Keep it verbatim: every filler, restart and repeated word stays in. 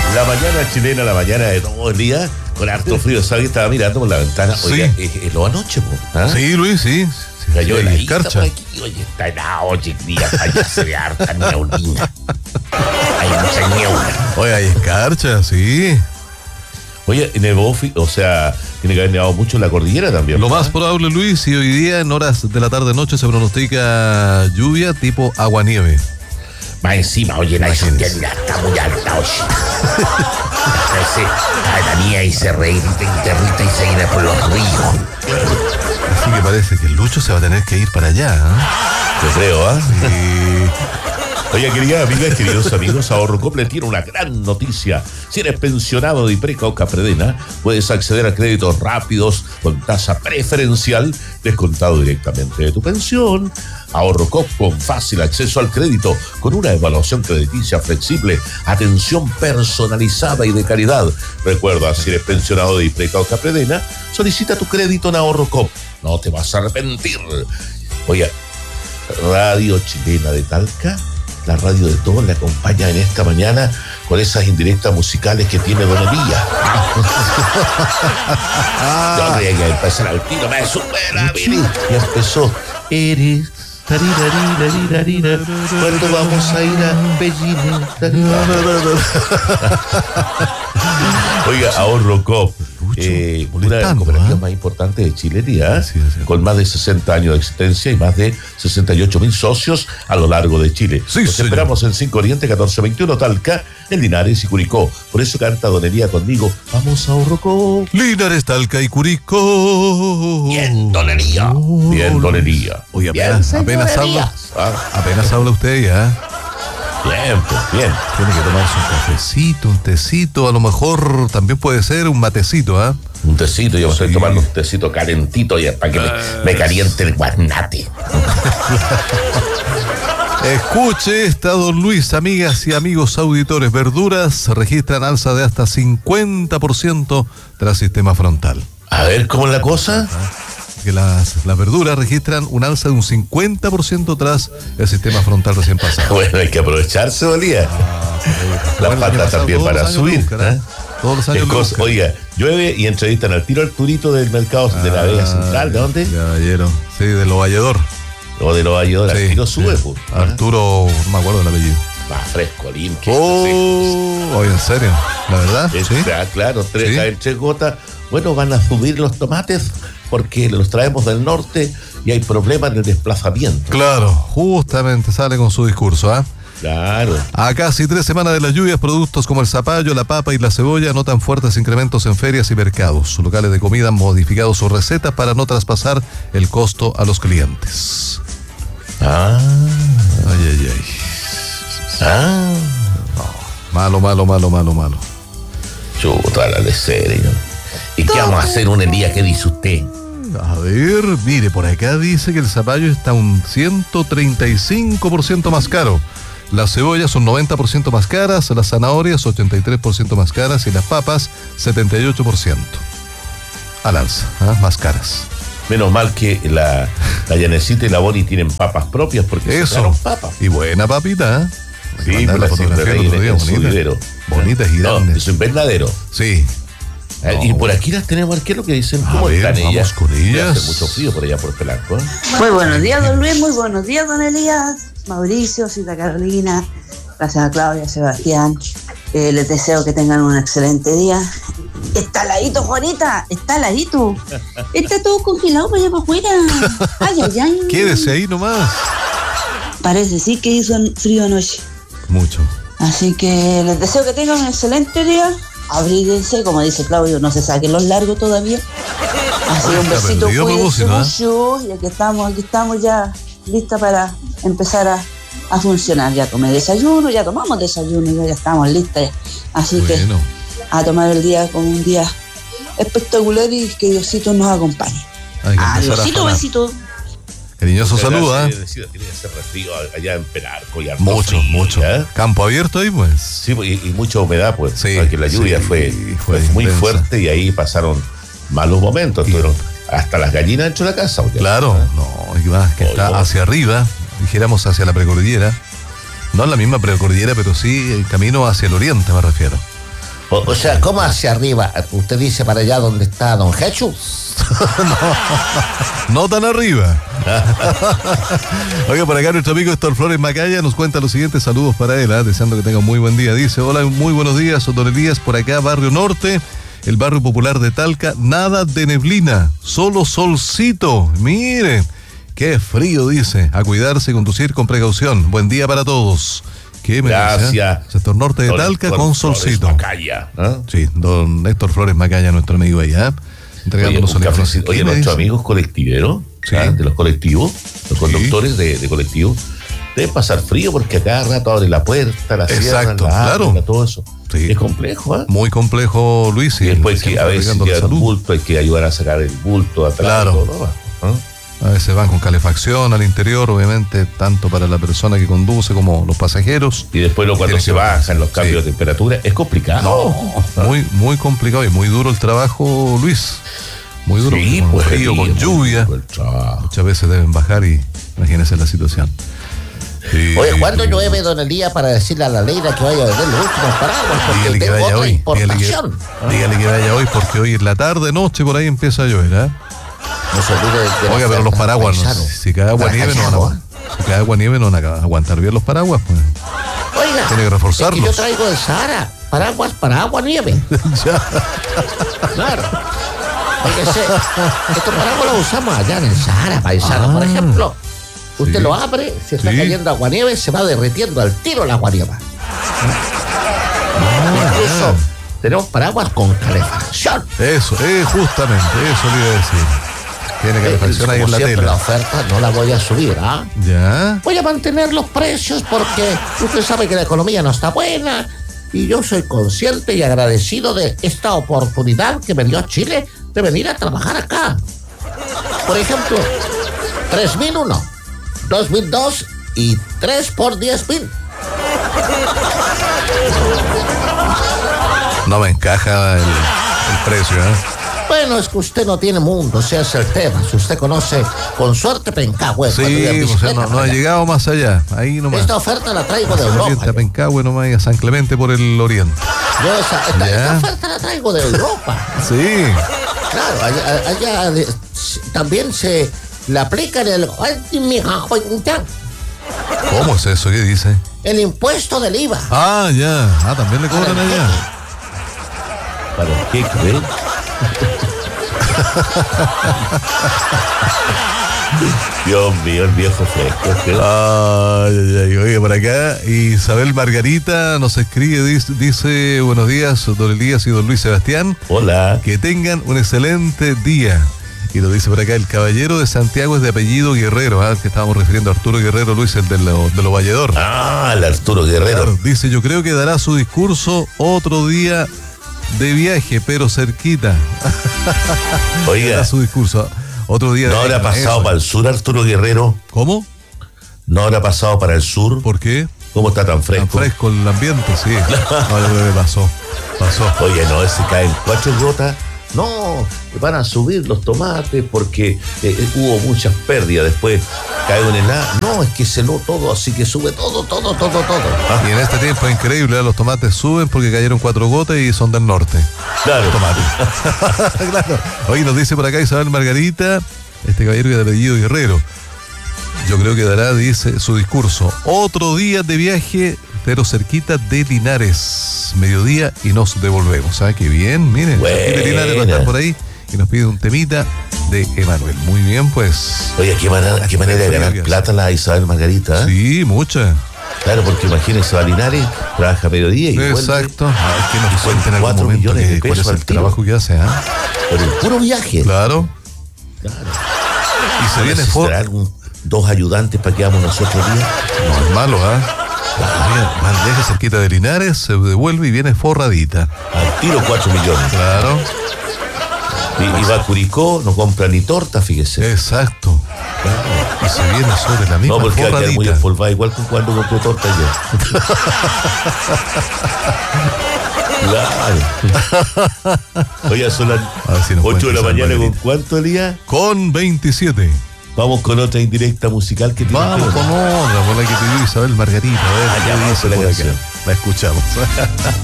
La mañana chilena, la mañana de todo el día, con harto frío, ¿sabes? Estaba mirando por la ventana. Oiga, Sí. es, es lo anoche, ¿no? ¿Ah? Sí, Luis, sí. sí Cayó sí, la isla escarcha. por aquí. Oye, está helado, oye, día, allá se ve harta neblina. Hay mucha niebla. Oye, hay escarcha, sí. Oye, nevó, fi- o sea, tiene que haber nevado mucho en la cordillera también. Lo ¿no? más probable, Luis, y hoy día en horas de la tarde-noche se pronostica lluvia tipo agua-nieve. Más encima, oye, la Imagínese. ya está muy alta, oye. Ese, la niña y se reirrita y derrita y se irá por los ríos. Así que parece que el Lucho se va a tener que ir para allá, ¿eh? Yo creo, ¿ah? Sí. Oye, queridas amigas, queridos amigos, Ahorro Cople tiene una gran noticia. Si eres pensionado de Ipreca o Capredena, puedes acceder a créditos rápidos con tasa preferencial descontado directamente de tu pensión. Ahorro Cop con fácil acceso al crédito, con una evaluación crediticia flexible, atención personalizada y de calidad. Recuerda, si eres pensionado de Ipreca o Capredena, solicita tu crédito en Ahorro Cop. No te vas a arrepentir. Oye, Radio Chilena de Talca, la radio de todos, le acompaña en esta mañana con esas indirectas musicales que tiene Don Elías. Yo creía que empezar al tiro, me supera, Billy. Y empezó, eres... tarirarirarirarira, ¿cuándo vamos a ir a Belline? Oiga, Ahorro Cop, eh, una de las molestando, cooperativas ¿eh? más importantes de Chile, ¿eh? Sí, sí. Con más de sesenta años de existencia y más de sesenta y ocho mil socios a lo largo de Chile. Sí, Los señor. esperamos en cinco Oriente, catorce veintiuno, Talca, en Linares y Curicó. Por eso canta Don Elías conmigo, vamos a Ahorro Cop. Linares, Talca y Curicó. Bien, Don Elías. Bien, Don Elías. Oye, Bien, apenas, señor apenas habla. Elías. Ah, Apenas habla usted ya. bien, pues, bien. Tiene que tomarse un cafecito, un tecito, a lo mejor también puede ser un matecito, ¿ah? Un tecito, yo me estoy Sí. tomando un tecito calentito ya para que me, me caliente el guarnate. Escuche esta, don Luis, amigas y amigos auditores. Verduras registran alza de hasta cincuenta por ciento tras sistema frontal. A ver, ¿cómo es la cosa? Que las, las verduras registran un alza de un cincuenta por ciento tras el sistema frontal recién pasado. Bueno, hay que aprovecharse, Bolía. Las Bueno, el año patas pasado también todos para los años subir. lo buscan, ¿eh? ¿eh? Todos los Qué años lo cosa. buscan. Oiga, llueve y entrevistan al tiro al turito del mercado de la Vega Central. ¿De dónde? Caballero. Sí, de lo Valledor. O de los Valledores. Sí, Al tiro sube, sí. pues. Arturo, no me acuerdo del apellido. Más fresco, limpio. Oh, oye, en serio, la verdad. Es- Sí. ah, claro, tres, Sí. caen tres gotas. Bueno, van a subir los tomates porque los traemos del norte y hay problemas en el desplazamiento. Claro, justamente sale con su discurso, ¿ah? Claro. A casi tres semanas de las lluvias, productos como el zapallo, la papa y la cebolla notan fuertes incrementos en ferias y mercados. Locales de comida han modificado sus recetas para no traspasar el costo a los clientes. Ah, Ay, ay, ay. ah. Malo, malo, malo, malo, malo. Chuta, la de serio. ¿Y qué vamos a hacer un día? ¿Qué dice usted? A ver, mire, por acá dice que el zapallo está un ciento treinta y cinco por ciento más caro. Las cebollas son noventa por ciento más caras, las zanahorias ochenta y tres por ciento más caras y las papas setenta y ocho por ciento. Al alza, ¿ah? Más caras. Menos mal que la, la Yanecita y la Boni tienen papas propias porque Eso. sacaron papas. Y buena papita, ¿eh? Sí, Mandar pues la la fotografía siempre el otro en día, en su bonita. vivero. Bonitas y No, grandes. es un invernadero. Sí. Eh, No. Y por aquí las tenemos, ¿qué es lo que dicen? A ¿Cómo ver, están vamos ellas? con ellas. Hace mucho frío por allá por Pelanco, ¿eh? Muy buenos días, don Luis, muy buenos días, don Elías, Mauricio, Cita Carolina, gracias a Claudia, Sebastián. Eh, les deseo que tengan un excelente día. Está heladito, Juanita, está heladito. Está todo congelado para allá para afuera. Ay, ay, ay. Quédese ahí nomás. Parece sí que hizo frío anoche. Mucho. Así que les deseo que tengan un excelente día. Abríguense, como dice Claudio, no se saquen los largos todavía. Así un Está besito, perdido a cuídense propósito, ¿eh? mucho. Y aquí estamos, aquí estamos ya listas para empezar a, a funcionar. Ya tomé desayuno, ya tomamos desayuno, ya, ya estamos listas. ya. Así Bueno. que a tomar el día como un día espectacular y que Diosito nos acompañe. Hay que empezar a Adiósito, afanar. besito. Cariñoso saludo, ¿ah? Tiene que ser frío allá en Pelarco y harto Mucho, frío, mucho. ¿eh? Campo abierto ahí, pues. Sí, y, y mucha humedad, pues. Sí, porque la lluvia sí, fue, fue fue muy intensa. fuerte y ahí pasaron malos momentos. Y- Tuvieron hasta las gallinas dentro de la casa. oye. Claro, no, y más que está Oye. hacia arriba, dijéramos hacia la precordillera. No en la misma precordillera, pero sí el camino hacia el oriente, me refiero. O, o sea, ¿cómo hacia arriba? Usted dice para allá donde está Don Jesús. No tan arriba. Oiga, por acá nuestro amigo Héctor Flores Macaya nos cuenta los siguientes saludos para él, ¿eh? Deseando que tenga un muy buen día. Dice, hola, muy buenos días, don Elías, por acá, Barrio Norte, el barrio popular de Talca, nada de neblina, solo solcito. Miren, qué frío, dice. A cuidarse y conducir con precaución. Buen día para todos. ¿Qué me Gracias. dice, eh? Sector Norte de Don Talca Héctor con Flores solcito. Macaya, ¿eh? Sí, don Héctor Flores Macaya, nuestro amigo allá. ¿eh? Oye, Entregándonos un el cafecito. Oye, nuestros amigos colectiveros, Sí. ¿ah? De los colectivos, los Sí. conductores de, de colectivos, deben pasar frío porque a cada rato abre la puerta, la cierran, Exacto, la claro. abren, todo eso. Sí. Es complejo, ¿ah? Muy complejo, Luis. Y después siempre que a veces cargando la llevan un salud. bulto, hay que ayudar a sacar el bulto atrás. Claro. y todo, ¿no? ¿Ah? A veces van con calefacción al interior, obviamente, tanto para la persona que conduce como los pasajeros. Y después lo, cuando Tiene se que- bajan los cambios sí. de temperatura, es complicado. Muy, muy complicado y muy duro el trabajo, Luis. Muy duro. Sí, con pues, frío, con muy lluvia. duro el trabajo. Muchas veces deben bajar y imagínense la situación. Sí. Oye, ¿cuándo llueve, don Elías, para decirle a la Leira que vaya a vender los últimos paraguas? Porque Dígale que tengo vaya otra hoy. Dígale que, importación. dígale que vaya hoy porque hoy en la tarde, noche, por ahí empieza a llover, ¿eh? No se olvide de la Oiga, pero oferta, los paraguas, no, paisano. si cae agua nieve, no van a Paisano. aguantar. Si cae agua nieve, no van a aguantar bien los paraguas, pues. Oiga, Tiene que reforzarlos. es que yo traigo de Sahara paraguas para agua nieve. Ya. Claro. Fíjese, estos paraguas los usamos allá en el Sahara, paisano. Por ejemplo, usted Sí. lo abre, si está Sí. cayendo agua nieve, se va derritiendo al tiro la agua nieve. Incluso tenemos paraguas con calefacción. Eso, eh, justamente, eso le iba a decir. Tiene Eh, calefacción ahí como en la siempre, la tela. oferta no la voy a subir, ¿ah? Ya. Voy a mantener los precios porque usted sabe que la economía no está buena y yo soy consciente y agradecido de esta oportunidad que me dio Chile de venir a trabajar acá. Por ejemplo, tres mil uno, dos mil dos y tres por diez mil. No me encaja el, el precio, ¿eh? Bueno, es que usted no tiene mundo, ese es el tema. Si usted conoce, con suerte, Pencahue. Sí, o sea, no, no ha llegado más allá. Ahí nomás. Esta oferta la traigo de Se orienta Europa. a Pencahue nomás y a San Clemente por el oriente. Yo esa, esta, Ya. esta oferta la traigo de Europa. Sí. Claro, allá, allá de- también se le aplican el, ¿Cómo es eso? ¿Qué dice? el impuesto del I V A. Ah, ya. Ah, también le cobran Para el allá. ¿Para qué creen? Dios mío, el viejo fresco. ¿qué? Ay, ay, ay. Oye, por acá, Isabel Margarita nos escribe, dice, dice, buenos días, don Elías y don Luis Sebastián. Hola. Que tengan un excelente día. Y lo dice por acá, el caballero de Santiago es de apellido Guerrero, ¿ah? Que estábamos refiriendo a Arturo Guerrero, Luis, el de los de lo Valledor. Ah, el Arturo Guerrero. Claro, dice, yo creo que dará su discurso otro día de viaje, pero cerquita. Oiga, Dará su discurso otro día de ¿no habrá viaje. pasado Eso. para el sur Arturo Guerrero? ¿Cómo? ¿No habrá pasado para el sur? ¿Por qué? ¿Cómo está tan Tan fresco? fresco el ambiente, sí. No, yo creo que pasó. Pasó. Oye, no, ese caen cuatro gotas. No, van a subir los tomates porque eh, hubo muchas pérdidas. Después cae un helado. No, es que se lo todo, así que sube todo, todo, todo, todo. Ah, Y en este tiempo es increíble, ¿eh? Los tomates suben porque cayeron cuatro gotas y son del norte. claro. Claro. Oye, nos dice por acá Isabel Margarita, este caballero que de apellido Guerrero. Yo creo que dará, dice, su discurso. Otro día de viaje, pero cerquita de Linares. Mediodía y nos devolvemos. ¿Ah? Qué bien, miren. Buena. Aquí de Linares va a estar por ahí y nos pide un temita de Emanuel. Muy bien, pues. Oye, qué manera, qué manera de ganar plata la Isabel Margarita. ¿eh? Sí, mucha. Claro, porque imagínense, va a Linares, trabaja a mediodía y vuelve Exacto. A ver que nos Y son cuenten en algún cuatro momento millones de que- cuál pesos es el al tiro. trabajo que hace. ¿Ah? por el puro viaje. Claro. Claro. Y se viene ¿Necesitará for... algún, dos ayudantes para que hagamos nosotros días? No es malo, ¿ah? Mira, más viaje cerquita de Linares, se devuelve y viene forradita. Al tiro cuatro millones. Claro. Y, y va a Curicó, no compra ni torta, fíjese. Exacto. Y se viene sobre la misma No, porque va a quedar muy forradita. empolvada, igual que cuando compré torta yo. Claro. Oye, son las A ver si nos ocho de la cuenta mañana, Isabel ¿con cuánto, Elías? Con veintisiete. Vamos con otra indirecta musical que tiene Vamos que ver. con otra, por la que pidió Isabel Margarita. A ver, Ah, ya, ¿qué vamos dice con la por acá? canción. La escuchamos.